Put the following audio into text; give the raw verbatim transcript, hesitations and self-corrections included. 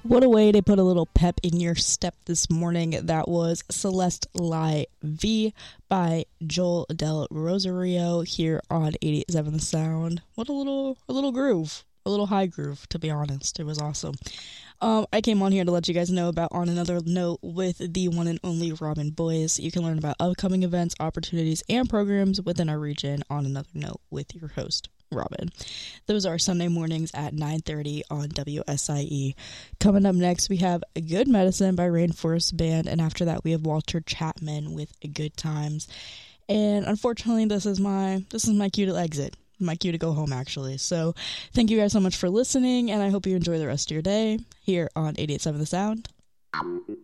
What a way to put a little pep in your step this morning. That was Celeste Lie V by Joel Del Rosario here on eighty-eight point seven The Sound. What a little, a little groove. A little high groove, to be honest. It was awesome. Um, I came on here to let you guys know about On Another Note with the one and only Robin Boyce. You can learn about upcoming events, opportunities, and programs within our region on Another Note with your host, Robin. Those are Sunday mornings at nine thirty on W S I E. Coming up next, we have Good Medicine by Rainforest Band, and after that, we have Walter Chapman with Good Times. And unfortunately, this is my this is my cue to exit. My cue to go home, actually. So thank you guys so much for listening, and I hope you enjoy the rest of your day here on eighty-eight point seven The Sound.